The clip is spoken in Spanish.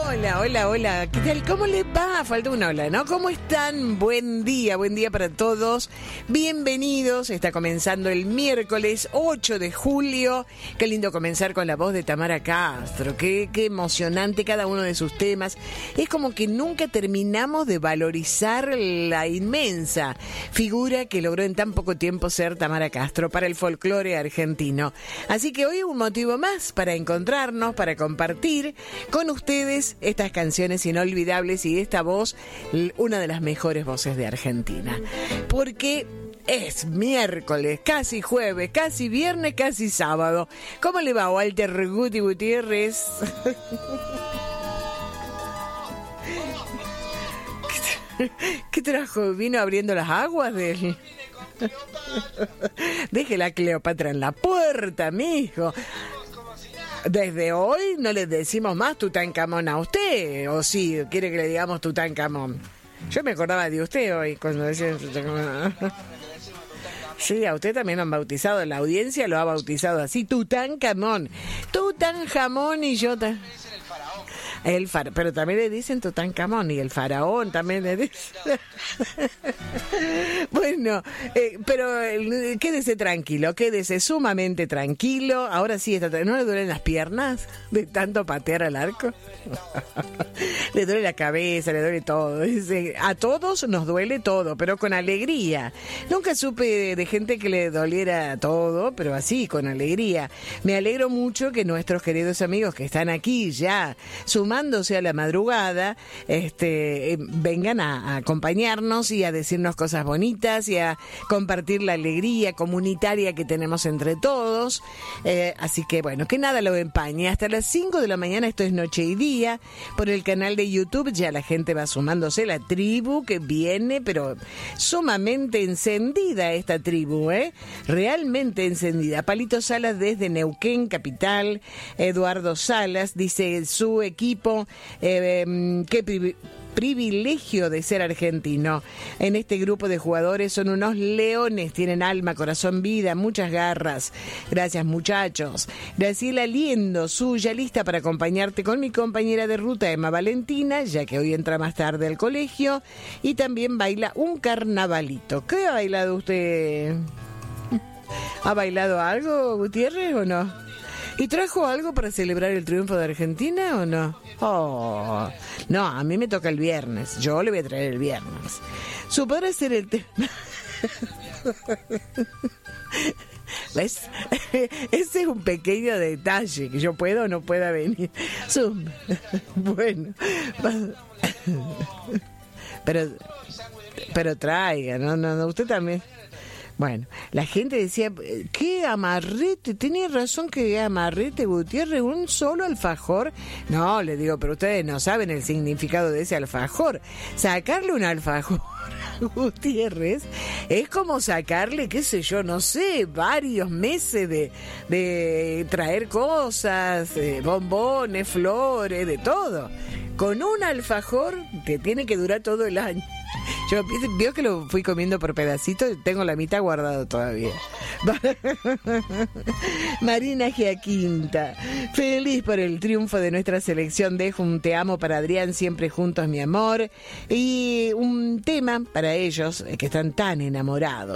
Hola, hola, hola. ¿Qué tal? ¿Cómo les va? Falta un hola, ¿no? ¿Cómo están? Buen día para todos. Bienvenidos. Está comenzando el miércoles 8 de julio. Qué lindo comenzar con la voz de Tamara Castro. Qué emocionante cada uno de sus temas. Es como que nunca terminamos de valorizar la inmensa figura que logró en tan poco tiempo ser Tamara Castro para el folclore argentino. Así que hoy un motivo más para encontrarnos, para compartir con ustedes estas canciones inolvidables y esta voz, una de las mejores voces de Argentina. Porque es miércoles, casi jueves, casi viernes, casi sábado. ¿Cómo le va, Walter Guti Gutiérrez? ¿Qué trajo? ¿Vino abriendo las aguas del...? Deje la Cleopatra en la puerta, mijo. Desde hoy no le decimos más Tutankamón a usted, o sí, quiere que le digamos Tutankamón. Yo me acordaba de usted hoy cuando decían Tutankamón. Sí, a usted también lo han bautizado, la audiencia lo ha bautizado así, Tutankamón. Tutankamón y yo... pero también le dicen Tutankamón y el faraón también le dicen. Bueno, pero quédese tranquilo, quédese sumamente tranquilo. Ahora sí, ¿no le duelen las piernas de tanto patear al arco? Le duele la cabeza, le duele todo. A todos nos duele todo, pero con alegría. Nunca supe de gente que le doliera todo, pero así, con alegría. Me alegro mucho que nuestros queridos amigos que están aquí ya sumándose a la madrugada, vengan a acompañarnos y a decirnos cosas bonitas y a compartir la alegría comunitaria que tenemos entre todos. Así que bueno, que nada lo empañe. Hasta las 5 de la mañana, esto es Noche y Día. Por el canal de YouTube ya la gente va sumándose, la tribu que viene, pero sumamente encendida esta tribu, realmente encendida. Palito Salas desde Neuquén, capital. Eduardo Salas dice su equipo, qué privilegio de ser argentino. En este grupo de jugadores son unos leones, tienen alma, corazón, vida, muchas garras. Gracias, muchachos. Graciela Liendo, suya, lista para acompañarte con mi compañera de ruta, Emma Valentina, ya que hoy entra más tarde al colegio, y también baila un carnavalito. ¿Qué ha bailado usted? ¿Ha bailado algo, Gutiérrez, o no? ¿Y trajo algo para celebrar el triunfo de Argentina o no? Oh, no, a mí me toca el viernes. Yo le voy a traer el viernes. Su podrá ser el tema. ¿Ves? Ese es un pequeño detalle que yo puedo o no pueda venir. Bueno. Pero traiga, no, usted también. Bueno, la gente decía, ¿qué amarrete? Tenía razón que amarrete, Gutiérrez, un solo alfajor. No, le digo, pero ustedes no saben el significado de ese alfajor. Sacarle un alfajor a Gutiérrez es como sacarle, qué sé yo, no sé, varios meses de traer cosas, bombones, flores, de todo. Con un alfajor te tiene que durar todo el año. Yo veo que lo fui comiendo por pedacitos y tengo la mitad guardado todavía. Marina Giaquinta, feliz por el triunfo de nuestra selección. Dejo un te amo para Adrián, siempre juntos mi amor. Y un tema para ellos que están tan enamorados.